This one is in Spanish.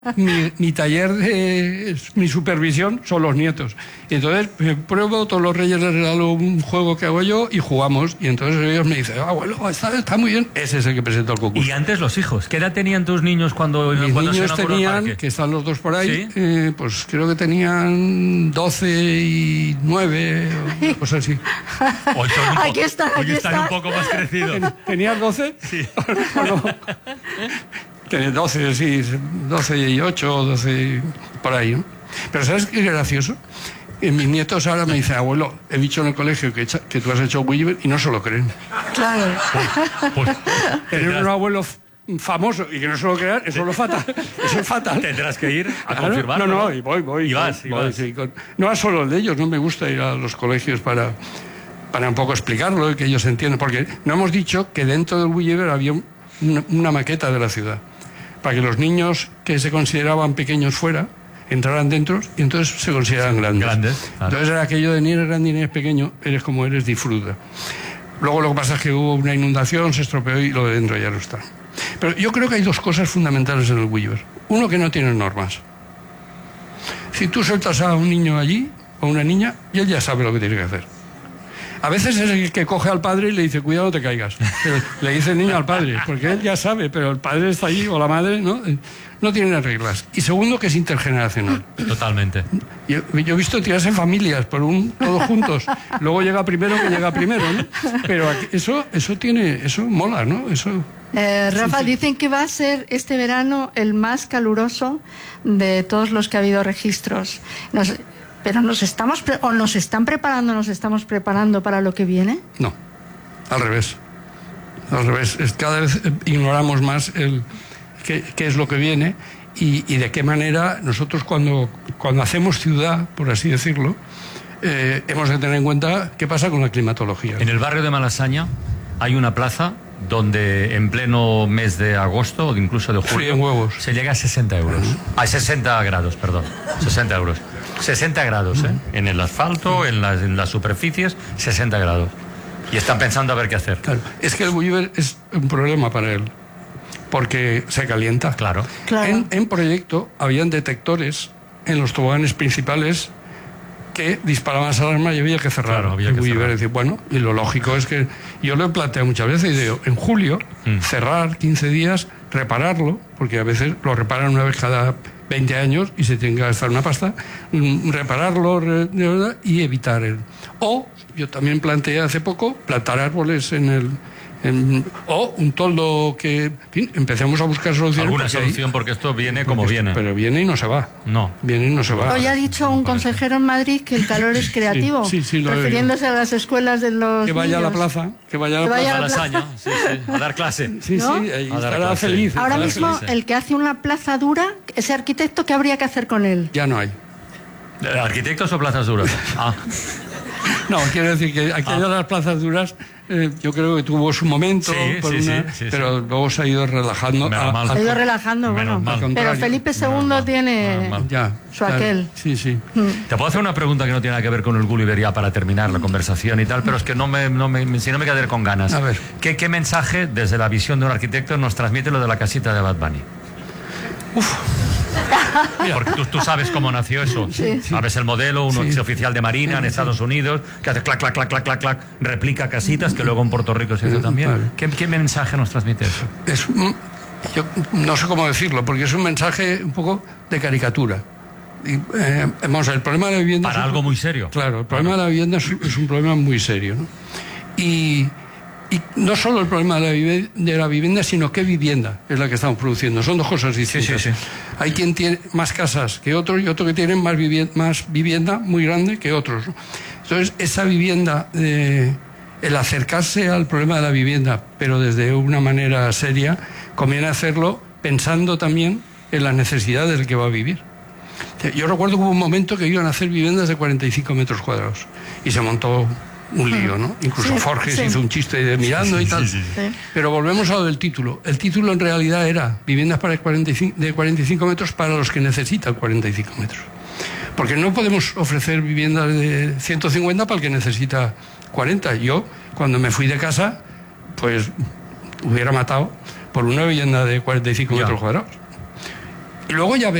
mi taller, mi supervisión son los nietos. Y entonces pruebo, todos los reyes les regalo un juego que hago yo y jugamos. Y entonces ellos me dicen, abuelo, está muy bien. Ese es el que presento el concurso. Y antes los hijos. ¿Qué edad tenían tus niños cuando Mis cuando niños se tenían, que están los dos por ahí, ¿sí? Pues creo que tenían 12 y 9, o cosas así. Aquí están un poco más crecidos. ¿Tenías 12? Sí. No. Tenía 12, sí, 12 y 8, 12, por ahí, ¿no? Pero ¿sabes qué es gracioso? Mis nietos ahora me dicen, abuelo, he dicho en el colegio que tú has hecho Gulliver y no se lo creen. Claro. Tener un abuelo famoso y que no se lo crean, eso es fatal. Eso es fatal. Tendrás que ir a confirmarlo. No, y voy. Y vas. Sí, no solo el de ellos, no me gusta ir a los colegios para un poco explicarlo y que ellos entiendan, porque no hemos dicho que dentro del Gulliver había una maqueta de la ciudad, para que los niños que se consideraban pequeños fuera entraran dentro y entonces se consideraban grandes. Claro. Entonces era aquello de ni eres grande ni eres pequeño, eres como eres, disfruta. Luego lo que pasa es que hubo una inundación, se estropeó y lo de dentro ya no está. Pero yo creo que hay dos cosas fundamentales en el Gulliver. Uno, que no tiene normas. Si tú sueltas a un niño allí o a una niña, y él ya sabe lo que tiene que hacer. A veces es el que coge al padre y le dice, cuidado, no te caigas. Pero le dice el niño al padre, porque él ya sabe, pero el padre está allí, o la madre, ¿no? No tienen reglas. Y segundo, que es intergeneracional. Totalmente. Yo he visto tirarse familias todos juntos. Luego llega primero que llega primero, ¿no? Pero eso mola, ¿no? Rafa, dicen que va a ser este verano el más caluroso de todos los que ha habido registros. Pero nos estamos preparando para lo que viene. No, al revés. Cada vez ignoramos más qué es lo que viene y de qué manera nosotros cuando hacemos ciudad, por así decirlo, hemos de tener en cuenta qué pasa con la climatología. En el barrio de Malasaña hay una plaza donde en pleno mes de agosto o incluso de julio se llega a 60 euros. A 60 grados, perdón. 60 euros. 60 grados, en el asfalto, en las superficies, 60 grados. Y están pensando a ver qué hacer. Claro. Es que el Gulliver es un problema para él, porque se calienta. Claro. En proyecto habían detectores en los toboganes principales que disparaban esa alarma y había que cerrar. Claro, había que cerrar. Decir, bueno, y lo lógico es que yo lo he planteado muchas veces y digo, en julio, cerrar 15 días, repararlo, porque a veces lo reparan una vez cada 20 años y se tiene que gastar una pasta, repararlo y evitar O, yo también planteé hace poco, plantar árboles o un toldo que... En fin, empecemos a buscar soluciones. Alguna solución, porque esto viene como viene. Pero viene y no se va. No. Viene y no se va. Hoy ha dicho un consejero en Madrid que el calor es creativo, refiriéndose a las escuelas de los que vaya niños. A la plaza, que vaya a la plaza. Malasaña, a dar clase. Sí, ¿no? Ahí estará feliz. Ahora mismo, el que hace una plaza dura, ese arquitecto, ¿qué habría que hacer con él? Ya no hay. ¿Arquitectos o plazas duras? No, quiero decir que aquellas de las plazas duras, yo creo que tuvo su momento, pero luego se ha ido relajando. Se ha ido relajando, bueno. Pero Felipe II tiene su aquel. Sí. Te puedo hacer una pregunta que no tiene nada que ver con el Gulliver ya para terminar la conversación y tal, pero es que si no me quedaré con ganas. A ver. ¿Qué mensaje, desde la visión de un arquitecto, nos transmite lo de la casita de Bad Bunny? Porque tú sabes cómo nació eso. Sabes el modelo, un oficial de Marina en Estados Unidos que hace clac, clac, clac, clac, clac, clac, replica casitas, que luego en Puerto Rico se hizo también. Vale. ¿Qué mensaje nos transmite eso? Yo no sé cómo decirlo, porque es un mensaje un poco de caricatura. Vamos a ver, el problema de la vivienda... Para algo muy serio. Claro, el problema de la vivienda es un problema muy serio, ¿no? Y no solo el problema de la vivienda, sino qué vivienda es la que estamos produciendo. Son dos cosas distintas. Sí. Hay quien tiene más casas que otros y otro que tiene más vivienda muy grande que otros, ¿no? Entonces, esa vivienda, el acercarse al problema de la vivienda, pero desde una manera seria, conviene hacerlo pensando también en las necesidades del que va a vivir. Yo recuerdo que hubo un momento que iban a hacer viviendas de 45 metros cuadrados y se montó un lío, ¿no? Incluso Forges hizo un chiste de mirando y tal. Sí. Pero volvemos a lo del título. El título en realidad era viviendas de 45 metros para los que necesitan 45 metros. Porque no podemos ofrecer viviendas de 150 para el que necesita 40. Yo, cuando me fui de casa, pues hubiera matado por una vivienda de 45 metros cuadrados. luego ya